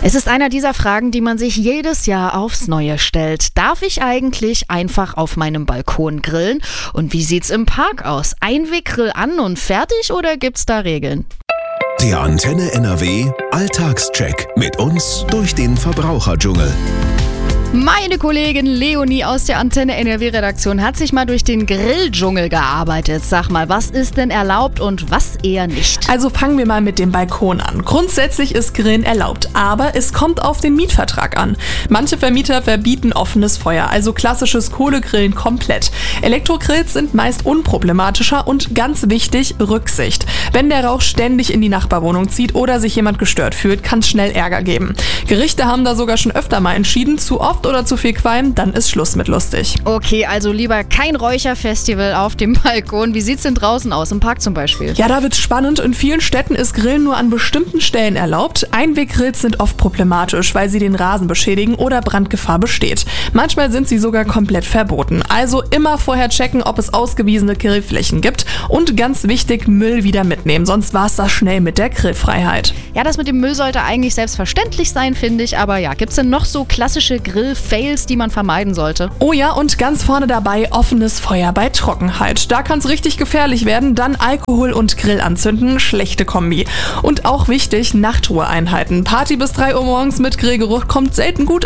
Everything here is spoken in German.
Es ist einer dieser Fragen, die man sich jedes Jahr aufs Neue stellt. Darf ich eigentlich einfach auf meinem Balkon grillen? Und wie sieht's im Park aus? Einweggrill an und fertig oder gibt's da Regeln? Der Antenne NRW Alltagscheck mit uns durch den Verbraucherdschungel. Meine Kollegin Leonie aus der Antenne NRW-Redaktion hat sich mal durch den Grilldschungel gearbeitet. Sag mal, was ist denn erlaubt und was eher nicht? Also fangen wir mal mit dem Balkon an. Grundsätzlich ist Grillen erlaubt, aber es kommt auf den Mietvertrag an. Manche Vermieter verbieten offenes Feuer, also klassisches Kohlegrillen komplett. Elektrogrills sind meist unproblematischer und ganz wichtig, Rücksicht. Wenn der Rauch ständig in die Nachbarwohnung zieht oder sich jemand gestört fühlt, kann es schnell Ärger geben. Gerichte haben da sogar schon öfter mal entschieden, zu oft oder zu viel Qualm, dann ist Schluss mit lustig. Okay, also lieber kein Räucherfestival auf dem Balkon. Wie sieht's denn draußen aus, im Park zum Beispiel? Ja, da wird's spannend. In vielen Städten ist Grillen nur an bestimmten Stellen erlaubt. Einweggrills sind oft problematisch, weil sie den Rasen beschädigen oder Brandgefahr besteht. Manchmal sind sie sogar komplett verboten. Also immer vorher checken, ob es ausgewiesene Grillflächen gibt. Und ganz wichtig, Müll wieder mitnehmen, sonst war's das schnell mit der Grillfreiheit. Ja, das mit dem Müll sollte eigentlich selbstverständlich sein, finde ich. Aber ja, gibt's denn noch so klassische Grill-Fails, die man vermeiden sollte? Oh ja, und ganz vorne dabei offenes Feuer bei Trockenheit. Da kann es richtig gefährlich werden. Dann Alkohol und Grill anzünden, schlechte Kombi. Und auch wichtig, Nachtruheeinheiten. Party bis 3 Uhr morgens mit Grillgeruch kommt selten gut